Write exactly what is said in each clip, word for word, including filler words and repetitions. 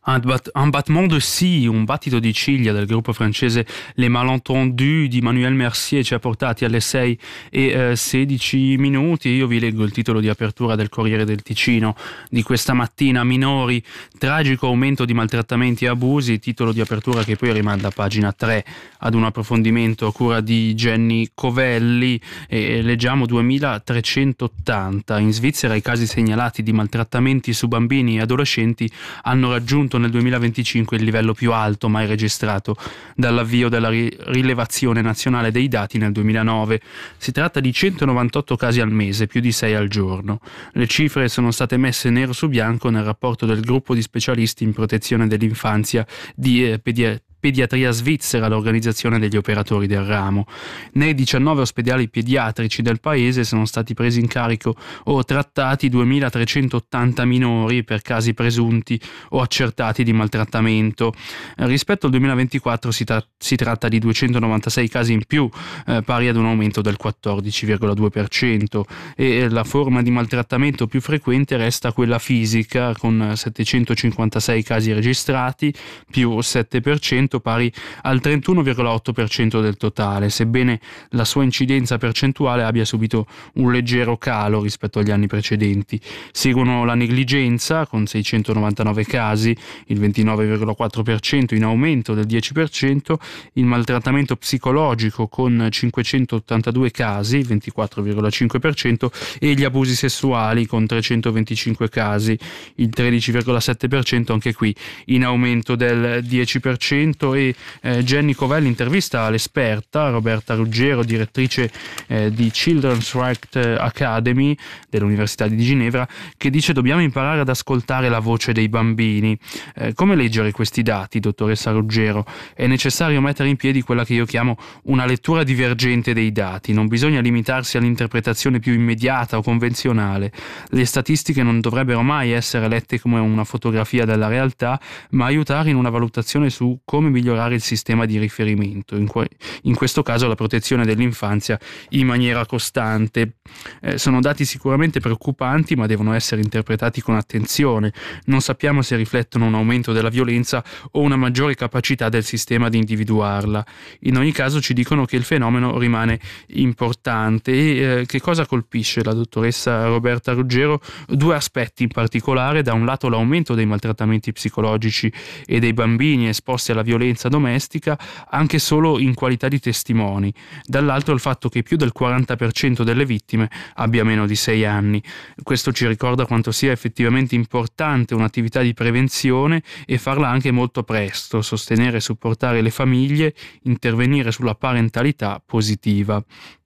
Un, bat- un battement de scie, un battito di ciglia del gruppo francese Les Malentendus di Manuel Mercier ci ha portati alle sei e sedici minuti. Io vi leggo il titolo di apertura del Corriere del Ticino di questa mattina: minori, tragico aumento di maltrattamenti e abusi, titolo di apertura che poi rimanda a pagina tre ad un approfondimento a cura di Jenny Covelli. E leggiamo duemilatrecentottanta. In Svizzera i casi segnalati di maltrattamenti su bambini e adolescenti hanno raggiunto nel duemilaventicinque il livello più alto mai registrato dall'avvio della ri- rilevazione nazionale dei dati nel duemilanove. Si tratta di centonovantotto casi al mese, più di sei al giorno. Le cifre sono state messe nero su bianco nel rapporto del gruppo di specialisti in protezione dell'infanzia di eh, pediatria Pediatria Svizzera, l'organizzazione degli operatori del ramo. Nei diciannove ospedali pediatrici del paese sono stati presi in carico o trattati duemilatrecentottanta minori per casi presunti o accertati di maltrattamento. Rispetto al duemilaventiquattro si, tra- si tratta di duecentonovantasei casi in più, eh, pari ad un aumento del quattordici virgola due per cento, e la forma di maltrattamento più frequente resta quella fisica, con settecentocinquantasei casi registrati, più sette per cento, pari al trentuno virgola otto per cento del totale, sebbene la sua incidenza percentuale abbia subito un leggero calo rispetto agli anni precedenti. Seguono la negligenza, con seicentonovantanove casi, il ventinove virgola quattro per cento, in aumento del dieci per cento, il maltrattamento psicologico con cinquecentottantadue casi, il ventiquattro virgola cinque per cento, e gli abusi sessuali con trecentoventicinque casi, il tredici virgola sette per cento, anche qui in aumento del dieci per cento. E eh, Jenny Covelli intervista l'esperta Roberta Ruggero, direttrice eh, di Children's Right Academy dell'Università di Ginevra, che dice: dobbiamo imparare ad ascoltare la voce dei bambini. Eh, come leggere questi dati, dottoressa Ruggero? È necessario mettere in piedi quella che io chiamo una lettura divergente dei dati. Non bisogna limitarsi all'interpretazione più immediata o convenzionale. Le statistiche non dovrebbero mai essere lette come una fotografia della realtà, ma aiutare in una valutazione su come migliorare il sistema di riferimento, in, que- in questo caso la protezione dell'infanzia in maniera costante. Eh, sono dati sicuramente preoccupanti, ma devono essere interpretati con attenzione. Non sappiamo se riflettono un aumento della violenza o una maggiore capacità del sistema di individuarla. In ogni caso ci dicono che il fenomeno rimane importante. E eh, che cosa colpisce la dottoressa Roberta Ruggero? Due aspetti in particolare: da un lato l'aumento dei maltrattamenti psicologici e dei bambini esposti alla violenza domestica, anche solo in qualità di testimoni; dall'altro il fatto che più del quaranta per cento delle vittime abbia meno di sei anni. Questo ci ricorda quanto sia effettivamente importante un'attività di prevenzione, e farla anche molto presto, sostenere e supportare le famiglie, intervenire sulla parentalità positiva.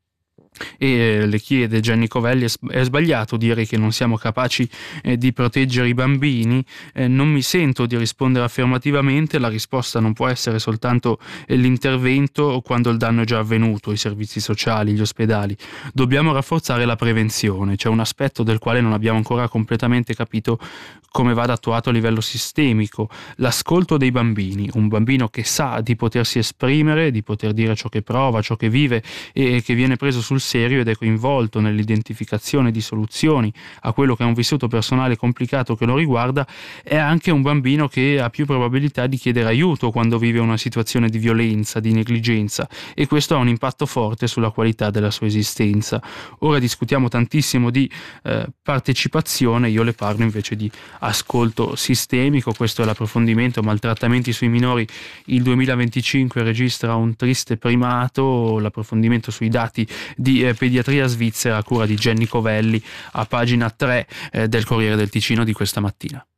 E eh, le chiede Jenny Covelli: è sbagliato dire che non siamo capaci eh, di proteggere i bambini? Eh, non mi sento di rispondere affermativamente. La risposta non può essere soltanto eh, l'intervento quando il danno è già avvenuto, i servizi sociali, gli ospedali. Dobbiamo rafforzare la prevenzione. C'è un aspetto del quale non abbiamo ancora completamente capito come vada attuato a livello sistemico: l'ascolto dei bambini. Un bambino che sa di potersi esprimere, di poter dire ciò che prova, ciò che vive, e che viene preso sul serio ed è coinvolto nell'identificazione di soluzioni a quello che è un vissuto personale complicato che lo riguarda, è anche un bambino che ha più probabilità di chiedere aiuto quando vive una situazione di violenza, di negligenza, e questo ha un impatto forte sulla qualità della sua esistenza. Ora discutiamo tantissimo di eh, partecipazione, io le parlo invece di ascolto sistemico. Questo è l'approfondimento. Maltrattamenti sui minori, il duemilaventicinque registra un triste primato. L'approfondimento sui dati di eh, Pediatria Svizzera a cura di Jenny Covelli a pagina tre eh, del Corriere del Ticino di questa mattina.